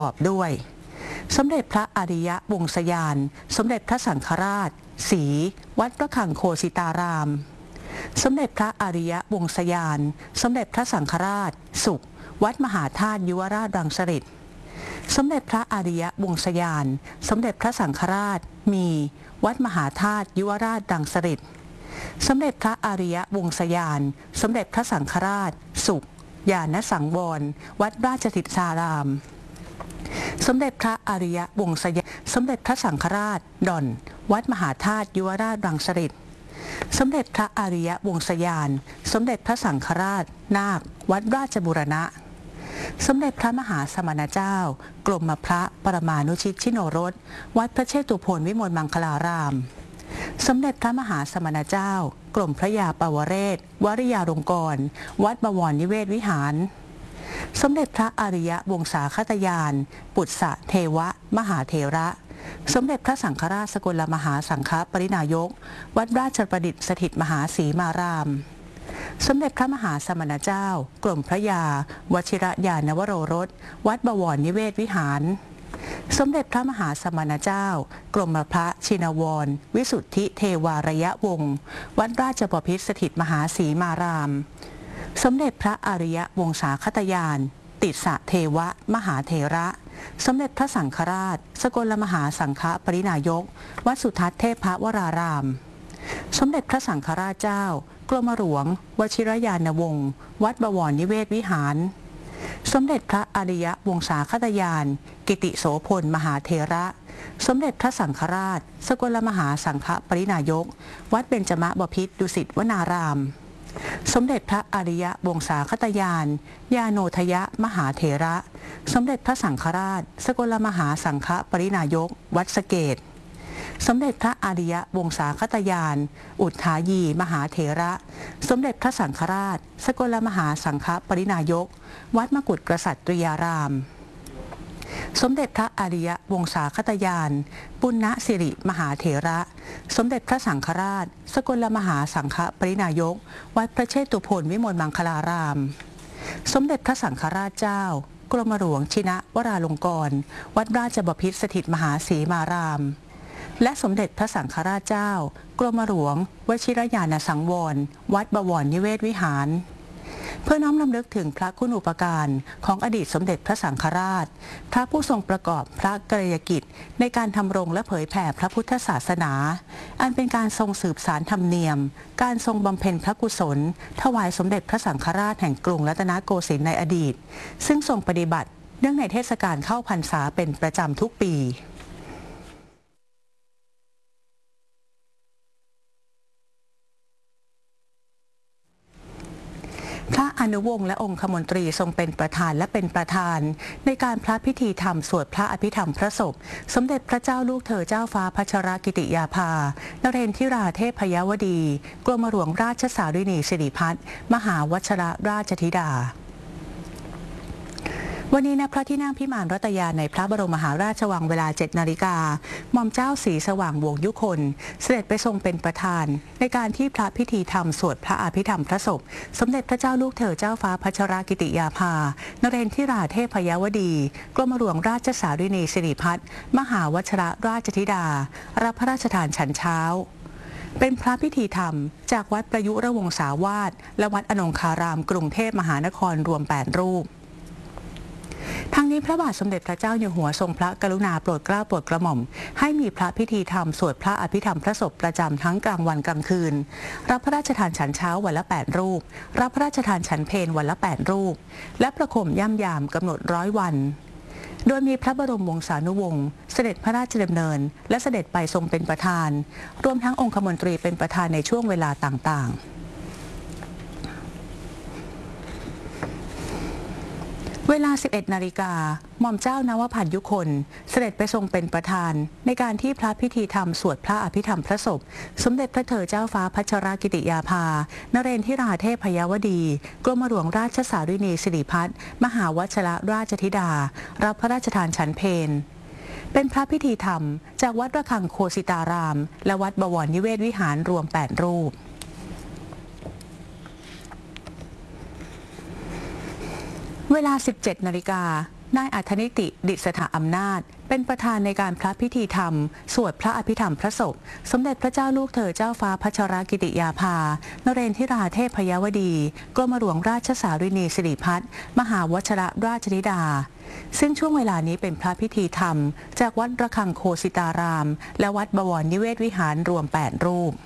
ประกอบด้วยสมเด็จพระอริยวงศยานสมเด็จพระสังฆราชศรีวัดพระคังโคสิตารามสมเด็จพระอริยวงศยานสมเด็จพระสังฆราชสุขวัดมหาธาตุยุวราชรังสฤษฎ์สมเด็จพระอริยวงศยานสมเด็จพระสังฆราชมีวัดมหาธาตุยุวราชรังสฤษฎ์สมเด็จพระอริยวงศยานสมเด็จพระสังฆราชสุขญาณสังวรวัดราชสิทธารามสมเด็จพระอริยวงศยานสมเด็จพระสังฆราชดอนวัดมหาธาตุยุวราชรังสฤษฎ์สมเด็จพระอริยวงศยานสมเด็จพระสังฆราชนาควัดราชบูรณะสมเด็จพระมหาสมณเจ้ากรมพระปรมานุชิตชิโนรสวัดพระเชตุพนวิมลมังคลารามสมเด็จพระมหาสมณเจ้ากรมพระยาปวเรศวริยาลงกรณ์วัดบวรนิเวศวิหารสมเด็จพระอริยวงศาคตยานปุตสะเทวะมหาเถระสมเด็จพระสังฆราชสกลมหาสังฆปรินายกวัดราชประดิษฐ์สถิตมหาสีมารามสมเด็จพระมหาสมณเจ้ากรมพระยาวชิรญาณวโรรสวัดบวรนิเวศวิหารสมเด็จพระมหาสมณเจ้ากรมพระชินวรวิสุทธิเทวารยวงศ์วัดราชบพิตรสถิตมหาสีมารามสมเด็จพระอริยวงศาคตยานติสสะเทวะมหาเถระสมเด็จพระสังฆราชสกลมหาสังฆปรินายกวัดสุทัศน์เทพวรารามสมเด็จพระสังฆราชเจ้ากรมหลวงวชิรญาณวงศ์วัดบวรนิเวศวิหารสมเด็จพระอริยวงศาคตยานกิติโสพลมหาเถระสมเด็จพระสังฆราชสกลมหาสังฆปรินายกวัดเบญจมบพิตรดุสิตวนารามสมเด็จพระอริยวงศาคตยานญาโนทยะมหาเถระสมเด็จพระสังฆราชสกลมหาสังฆปรินายกวัดสะเกษสมเด็จพระอริยวงศาคตยานอุทธายีมหาเถระสมเด็จพระสังฆราชสกลมหาสังฆปรินายกวัดมกุฏกษัตริยารามสมเด็จพระอริยวงศาคตยานปุณณสิริมหาเถระสมเด็จพระสังฆราชสกลมหาสังฆปรินายกวัดพระเชตุพนวิมลมังคลารามสมเด็จพระสังฆราชเจ้ากรมหลวงชินวราลงกรณ์วัดราชบพิตรสถิตมหาสีมารามและสมเด็จพระสังฆราชเจ้ากรมหลวงวชิรญาณสังวรวัดบวรนิเวศวิหารเพื่อน้อมรำลึกถึงพระคุณูปการของอดีตสมเด็จพระสังฆราชพระผู้ทรงประกอบพระกรณียกิจในการทำรงและเผยแผ่พระพุทธศาสนาอันเป็นการทรงสืบสานธรรมเนียมการทรงบำเพ็ญพระกุศลถวายสมเด็จพระสังฆราชแห่งกรุงรัตนโกสินทร์ในอดีตซึ่งทรงปฏิบัติเนื่องในเทศกาลเข้าพรรษาเป็นประจำทุกปีพระอนุวงศ์และองคมนตรีทรงเป็นประธานและเป็นประธานในการพระพิธีธรรมสวดพระอภิธรรมพระศพสมเด็จพระเจ้าลูกเธอเจ้าฟ้าพัชรกิติยาภานเรนทิราเทพยวดีกรมหลวงราชสารินีสิริพัฒน์มหาวชรราชธิดาวันนี้ณพระที่นั่งพิมานรัตยาในพระบรมมหาราชวังเวลา 7 นาฬิกาหม่อมเจ้าศรีสว่างวงศ์ยุคนเสด็จไปทรงเป็นประธานในการที่พระพิธีธรรมสวดพระอภิธรรมพระศพสมเด็จพระเจ้าลูกเธอเจ้าฟ้าพัชรกิติยาภานเรนทิราเทพยวดีกรมหลวงราชสารินีสิริพัฒน์มหาวชรราชธิดารับพระราชทานฉันเช้าเป็นพระพิธีธรรมจากวัดประยุรวงศาวาสและวัดอนงคารามกรุงเทพมหานครรวม 8 รูปทั้งนี้พระบาทสมเด็จพระเจ้าอยู่หัวทรงพระกรุณาโปรดเกล้าโปรดกระหม่อมให้มีพระพิธีธรรมสวดพระอภิธรรมพระศพประจำทั้งกลางวันกลางคืนรับพระราชทานฉันเช้าวันละ 8 รูปรับพระราชทานฉันเพลวันละ 8 รูปและประคมย่ำยามกำหนด100 วันโดยมีพระบรมวงศานุวงศ์เสด็จพระราชดำเนินและเสด็จไปทรงเป็นประธานรวมทั้งองคมนตรีเป็นประธานในช่วงเวลาต่างๆเวลา 11 นาฬิกาหม่อมเจ้านวพันธ์ยุคนเสด็จไปทรงเป็นประธานในการที่พระพิธีธรรมสวดพระอภิธรรมพระศพสมเด็จพระเธอเจ้าฟ้าพัชรกิติยาภานเรนทิราเทพยวดีกรมหลวงราชสารินีสิริพัฒน์มหาวชรราชธิดารับพระราชทานฉันเพลเป็นพระพิธีธรรมจากวัดระฆังโคสิตารามและวัดบวรนิเวศวิหารรวม 8 รูป เวลา 17 นาฬิกานายอัธนิติดิษฐอำนาจเป็นประธานในการพระพิธีธรรมสวดพระอภิธรรมพระศพสมเด็จพระเจ้าลูกเธอเจ้าฟ้าพัชรกิติยาภานเรนทิราเทพยวดีกรมหลวงราชสารินีสิริพัฒน์มหาวชรราชธิดาซึ่งช่วงเวลานี้เป็นพระพิธีธรรมจากวัดระฆังโคสิตารามและวัดบวรนิเวศวิหารรวม8รูป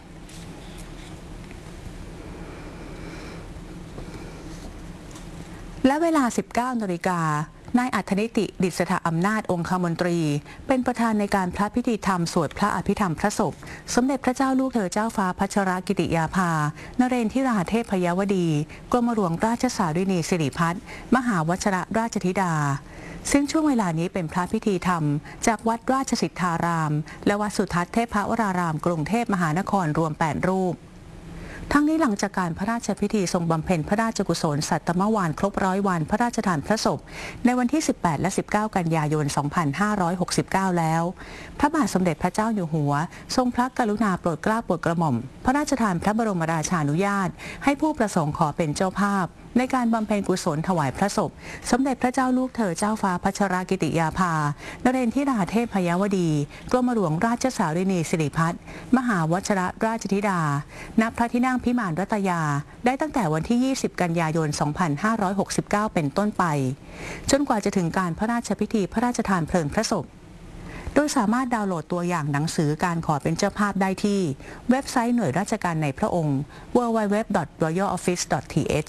และเวลา 19 นาฬิกานายอัธนิติดิษฐอำนาจองคมนตรีเป็นประธานในการพระพิธีธรรมสวดพระอภิธรรมพระศพสมเด็จพระเจ้าลูกเธอเจ้าฟ้าพัชรกิติยาภานเรนทิราเทพยวดีกรมหลวงราชสารินีสิริพัฒน์มหาวชรราชธิดาซึ่งช่วงเวลานี้เป็นพระพิธีธรรมจากวัดราชสิทธารามและวัดสุทัศน์เทพวรารามกรุงเทพมหานครรวม8รูปทั้งนี้หลังจากการพระราชพิธีทรงบำเพ็ญพระราชกุศลสัตตมวานครบ100 วันพระราชทานพระศพในวันที่ 18 และ 19 กันยายน 2569 แล้วพระบาทสมเด็จพระเจ้าอยู่หัวทรงพระกรุณาโปรดเกล้าโปรดกระหม่อมพระราชทานพระบรมราชานุญาตให้ผู้ประสงค์ขอเป็นเจ้าภาพในการบำเพ็ญกุศลถวายพระศพสมเด็จพระเจ้าลูกเธอเจ้าฟ้าพัชรกิติยาภานเรนทิราเทพยวดีกรมหลวงราชสารินีสิริพัฒน์มหาวชรราชธิดาณพระที่นั่งพิมานรัตยาได้ตั้งแต่วันที่ 20 กันยายน 2569 เป็นต้นไปจนกว่าจะถึงการพระราชพิธีพระราชทานเพลิงพระศพโดยสามารถดาวน์โหลดตัวอย่างหนังสือการขอเป็นเจ้าภาพได้ที่เว็บไซต์หน่วยราชการในพระองค์ www.royaloffice.th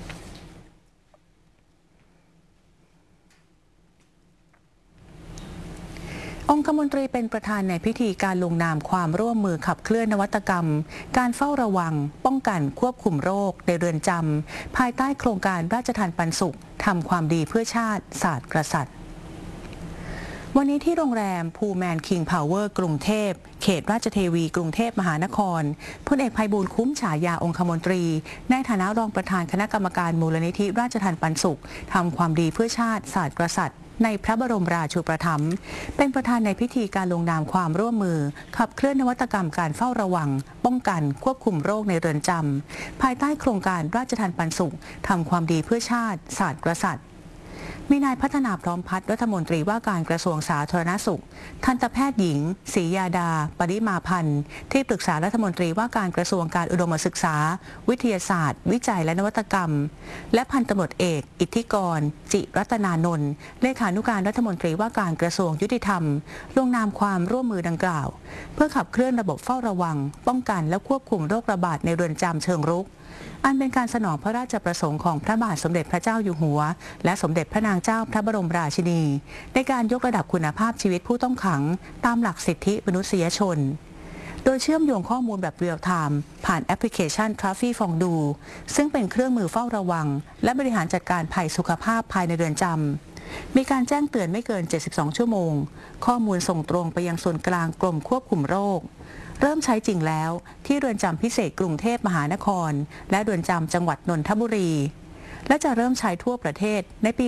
องคมนตรีเป็นประธานในพิธีการลงนามความร่วมมือขับเคลื่อนนวัตกรรมการเฝ้าระวังป้องกันควบคุมโรคในเรือนจำภายใต้โครงการราชทานปันสุขทำความดีเพื่อชาติศาสตร์กษัตริย์วันนี้ที่โรงแรมพูแมนคิงพาวเวอร์กรุงเทพเขตราชเทวีกรุงเทพมหานครพลเอกไพบูลย์คุ้มฉายาองคมนตรีในฐานะรองประธานคณะกรรมการมูลนิธิราชทานปันสุขทำความดีเพื่อชาติศาสตร์กษัตริย์ในพระบรมราชูปถัมภ์เป็นประธานในพิธีการลงนามความร่วมมือขับเคลื่อนนวัตกรรมการเฝ้าระวังป้องกันควบคุมโรคในเรือนจำภายใต้โครงการราชทานปันสุขทำความดีเพื่อชาติศาสตร์กษัตริย์มีนายพัฒนาพร้อมพัฒน์รัฐมนตรีว่าการกระทรวงสาธารณสุขทันตแพทย์หญิงศรียาดาปริมาพันธ์ที่ปรึกษารัฐมนตรีว่าการกระทรวงการอุดมศึกษาวิทยาศาสตร์วิจัยและนวัตกรรมและพันตำรวจเอกอิทธิกรจิรัตนานนท์เลขานุการรัฐมนตรีว่าการกระทรวงยุติธรรมลงนามความร่วมมือดังกล่าวเพื่อขับเคลื่อนระบบเฝ้าระวังป้องกันและควบคุมโรคระบาดในเรือนจำเชิงรุกอันเป็นการสนองพระราชประสงค์ของพระบาทสมเด็จพระเจ้าอยู่หัวและสมเด็จพระนางเจ้าพระบรมราชินีในการยกระดับคุณภาพชีวิตผู้ต้องขังตามหลักสิทธิมนุษยชนโดยเชื่อมโยงข้อมูลแบบเรียลไทม์ผ่านแอปพลิเคชัน Trafi Fondue ซึ่งเป็นเครื่องมือเฝ้าระวังและบริหารจัดการภัยสุขภาพภายในเรือนจำมีการแจ้งเตือนไม่เกิน 72 ชั่วโมงข้อมูลส่งตรงไปยังส่วนกลางกรมควบคุมโรคเริ่มใช้จริงแล้วที่เรือนจำพิเศษกรุงเทพมหานครและเรือนจำจังหวัดนนทบุรีและจะเริ่มใช้ทั่วประเทศในปี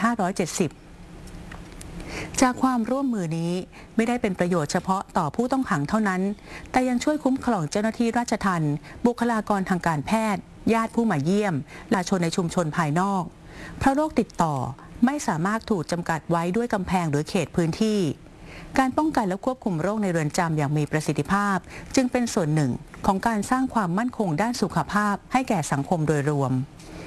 2570 จากความร่วมมือนี้ไม่ได้เป็นประโยชน์เฉพาะต่อผู้ต้องขังเท่านั้นแต่ยังช่วยคุ้มครองเจ้าหน้าที่ราชทัณฑ์บุคลากรทางการแพทย์ญาติผู้มาเยี่ยมและชนในชุมชนภายนอกเพราะโรคติดต่อไม่สามารถถูกจำกัดไว้ด้วยกำแพงหรือเขตพื้นที่การป้องกันและควบคุมโรคในเรือนจำอย่างมีประสิทธิภาพจึงเป็นส่วนหนึ่งของการสร้างความมั่นคงด้านสุขภาพให้แก่สังคมโดยรวม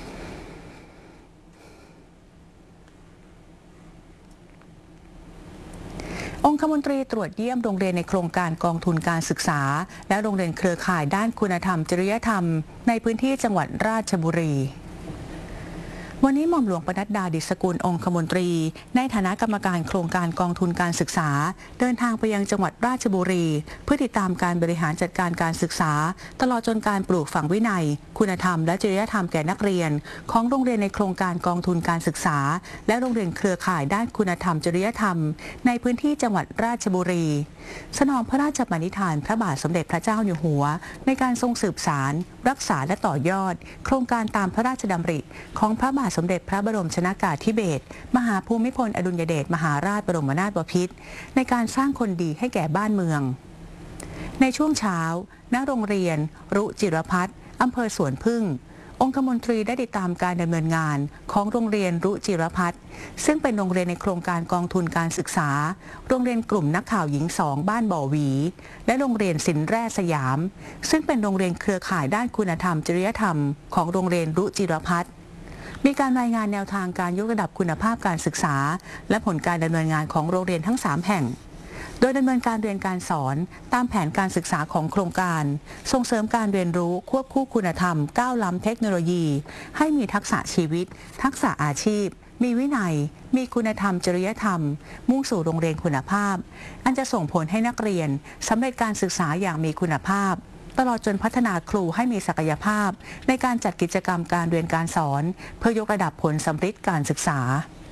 องคมนตรีตรวจเยี่ยมโรงเรียนในโครงการกองทุนการศึกษาและโรงเรียนเครือข่ายด้านคุณธรรมจริยธรรมในพื้นที่จังหวัดราชบุรีวันนี้หม่อมหลวงปนัดดาดิษฐกุลองคมนตรีในฐานะกรรมการโครงการกองทุนการศึกษาเดินทางไปยังจังหวัดราชบุรีเพื่อติดตามการบริหารจัดการการศึกษาตลอดจนการปลูกฝังวินัยคุณธรรมและจริยธรรมแก่นักเรียนของโรงเรียนในโครงการกองทุนการศึกษาและโรงเรียนเครือข่ายด้านคุณธรรมจริยธรรมในพื้นที่จังหวัดราชบุรีสนองพระราชปณิธานพระบาทสมเด็จพระเจ้าอยู่หัวในการทรงสืบสารรักษาและต่อยอดโครงการตามพระราชดำริของพระบาทสมเด็จพระบรมชนกาธิเบศรมหาภูมิพลอดุลยเดชมหาราชบรมนาถบพิตรในการสร้างคนดีให้แก่บ้านเมืองในช่วงเช้าณโรงเรียนรุจิรพัฒน์อำเภอสวนพึ่งองคมนตรีได้ติดตามการดำเนินงานของโรงเรียนรุจิรพัฒน์ซึ่งเป็นโรงเรียนในโครงการกองทุนการศึกษาโรงเรียนกลุ่มนักข่าวหญิง2บ้านบ่อหวีและโรงเรียนสินแร่สยามซึ่งเป็นโรงเรียนเครือข่ายด้านคุณธรรมจริยธรรมของโรงเรียนรุจิรพัฒน์มีการรายงานแนวทางการยกระดับคุณภาพการศึกษาและผลการดำเนินงานของโรงเรียนทั้ง3แห่งโดยดำเนินการเรียนการสอนตามแผนการศึกษาของโครงการส่งเสริมการเรียนรู้ควบคู่คุณธรรมก้าวล้ำเทคโนโลยีให้มีทักษะชีวิตทักษะอาชีพมีวินัยมีคุณธรรมจริยธรรมมุ่งสู่โรงเรียนคุณภาพอันจะส่งผลให้นักเรียนสำเร็จการศึกษาอย่างมีคุณภาพตลอดจนพัฒนาครูให้มีศักยภาพในการจัดกิจกรรมการเรียนการสอนเพื่อยกระดับผลสัมฤทธิ์การศึกษา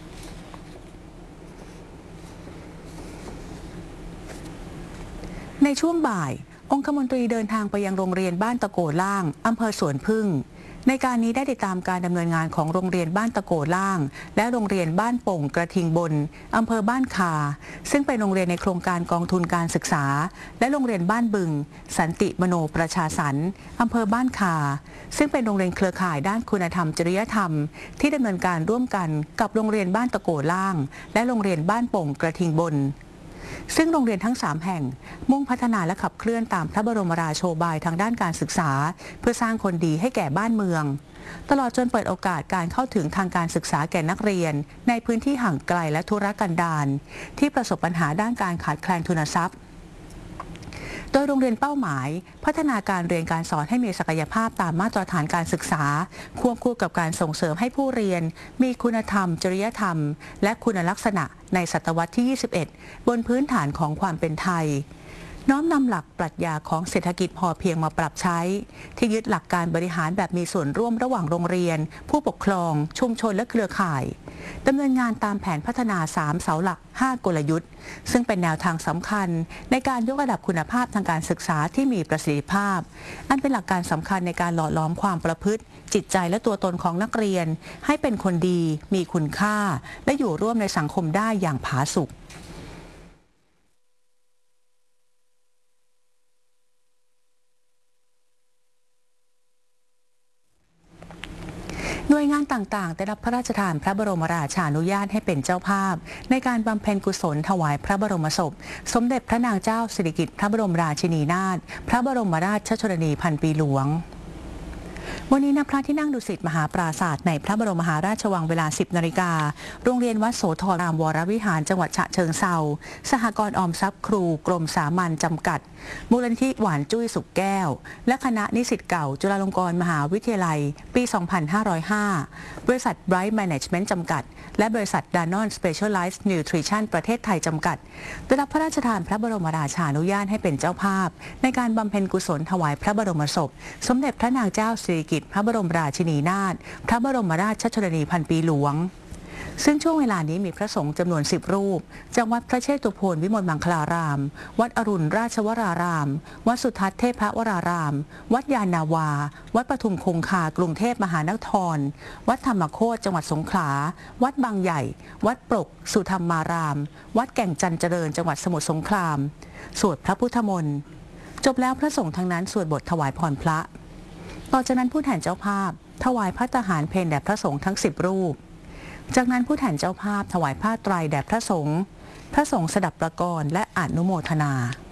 ในช่วงบ่ายองคมนตรีเดินทางไปยังโรงเรียนบ้านตะโกล่างอำเภอสวนพึ่งในการนี้ได้ติดตามการดำเนินงานของโรงเรียนบ้านตะโกล่างและโรงเรียนบ้านโป่งกระทิงบนอำเภอบ้านคาซึ่งเป็นโรงเรียนในโครงการกองทุนการศึกษาและโรงเรียนบ้านบึงสันติมโนประชาสรรค์อำเภอบ้านคาซึ่งเป็นโรงเรียนเครือข่ายด้านคุณธรรมจริยธรรมที่ดำเนินการร่วมกันกับโรงเรียนบ้านตะโกล่างและโรงเรียนบ้านโป่งกระทิงบนซึ่งโรงเรียนทั้ง3แห่งมุ่งพัฒนาและขับเคลื่อนตามพระบรมราโชบายทางด้านการศึกษาเพื่อสร้างคนดีให้แก่บ้านเมืองตลอดจนเปิดโอกาสการเข้าถึงทางการศึกษาแก่นักเรียนในพื้นที่ห่างไกลและทุรกันดารที่ประสบปัญหาด้านการขาดแคลนทุนทรัพย์โดยโรงเรียนเป้าหมายพัฒนาการเรียนการสอนให้มีศักยภาพตามมาตรฐานการศึกษาควบคู่กับการส่งเสริมให้ผู้เรียนมีคุณธรรมจริยธรรมและคุณลักษณะในศตวรรษที่ 21 บนพื้นฐานของความเป็นไทยน้อมนำหลักปรัชญาของเศรษฐกิจพอเพียงมาปรับใช้ที่ยึดหลักการบริหารแบบมีส่วนร่วมระหว่างโรงเรียนผู้ปกครองชุมชนและเครือข่ายดำเนินงานตามแผนพัฒนา3เสาหลัก5กลยุทธ์ซึ่งเป็นแนวทางสำคัญในการยกระดับคุณภาพทางการศึกษาที่มีประสิทธิภาพอันเป็นหลักการสำคัญในการหล่อหลอมความประพฤติจิตใจและตัวตนของนักเรียนให้เป็นคนดีมีคุณค่าและอยู่ร่วมในสังคมได้อย่างผาสุกหน่วยงานต่างๆได้รับพระราชทานพระบรมราชานุญาตให้เป็นเจ้าภาพในการบำเพ็ญกุศลถวายพระบรมศพสมเด็จพระนางเจ้าสิริกิติ์พระบรมราชินีนาถพระบรมราชชนนีพันปีหลวงวันนี้ณพระที่นั่งดุสิตมหาปราสาทในพระบรมมหาราชวังเวลา 10 นาฬิกาโรงเรียนวัดโสธรามวรวิหารจังหวัดฉะเชิงเทราสหกรณ์ออมทรัพย์ครูกรมสามัญจำกัดมูลนิธิหวานจุ้ยสุขแก้วและคณะนิสิตเก่าจุฬาลงกรณ์มหาวิทยาลัยปี 2505 บริษัท Bright Management จำกัดและบริษัท Danone Specialized Nutrition ประเทศไทยจำกัดได้รับพระราชทานพระบรมราชานุญาตให้เป็นเจ้าภาพในการบำเพ็ญกุศลถวายพระบรมศพสมเด็จพระนางเจ้าสิริกิติ์พระบรมราชินีนาถพระบรมราชชนนีพันปีหลวงซึ่งช่วงเวลานี้มีพระสงฆ์จำนวน10 รูปจากวัดพระเชตุพนวิมลมังคลารามวัดอรุณราชวรารามวัดสุทัศน์เทพวรารามวัดยานนาวาวัดปทุมคงคากรุงเทพมหานครวัดธรรมโคตจังหวัดสงขลาวัดบางใหญ่วัดปรกสุธรรมารามวัดแก่งจันเจริญจังหวัดสมุทรสงครามสวดพระพุทธมนต์จบแล้วพระสงฆ์ทั้งนั้นสวดบทถวายพรพระต่อจากนั้นผู้แทนเจ้าภาพถวายพระตาหารเพลแด่พระสงฆ์ทั้ง10 รูปจากนั้นผู้แทนเจ้าภาพถวายผ้าไตรแด่พระสงฆ์สดับประกรณ์และอนุโมทนา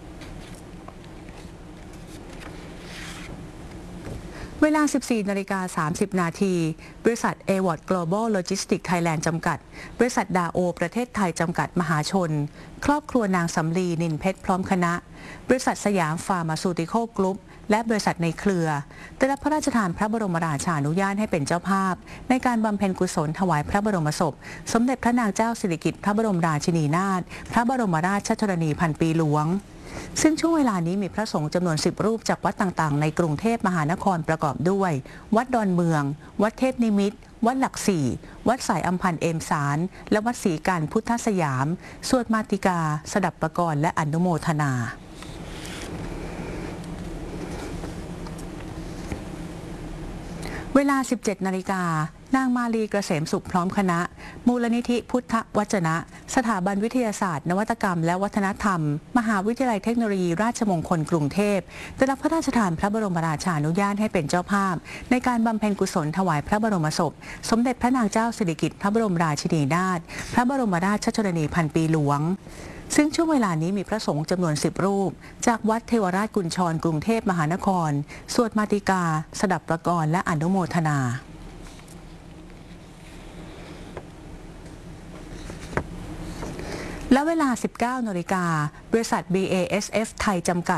เวลา 14:30 นาทีบริษัท AWOT Global Logistics Thailand จำกัดบริษัทดาโอประเทศไทยจำกัดมหาชนครอบครัวนางสำลีนินเพชรพร้อมคณะบริษัทสยามฟาร์มาซูติคอลกรุ๊ปและบริษัทในเครือได้รับพระราชทานพระบรมราชานุญาตให้เป็นเจ้าภาพในการบำเพ็ญกุศลถวายพระบรมศพสมเด็จพระนางเจ้าสิริกิติ์พระบรมราชินีนาถพระบรมราชชนนีพันปีหลวงซึ่งช่วงเวลานี้มีพระสงฆ์จำนวน10 รูปจากวัดต่างๆในกรุงเทพมหานครประกอบด้วยวัดดอนเมืองวัดเทพนิมิตรวัดหลักสี่วัดสายอัมพันธ์เอมสารและวัดศรีการพุทธสยามสวดมาติกาสดับประกรณ์และอนุโมทนาเวลา 17 นาฬิกานางมาลีเกษมสุขพร้อมคณะ มูลนิธิพุทธวจนะ สถาบันวิทยาศาสตร์ นวัตกรรมและวัฒนธรรม มหาวิทยาลัยเทคโนโลยีราชมงคลกรุงเทพได้รับพระราชทานพระบรมราชานุญาตให้เป็นเจ้าภาพในการบำเพ็ญกุศลถวายพระบรมศพสมเด็จพระนางเจ้าสิริกิติ์พระบรมราชินีนาถพระบรมราชชนนีพันปีหลวงซึ่งช่วงเวลานี้มีพระสงฆ์จำนวน10 รูปจากวัดเทวราชกุญชรกรุงเทพมหานครสวดมาติกาสดับประกรณ์และอนุโมทนาและเวลา 19 นาฬิกาบริษัท BASF ไทยจำกัด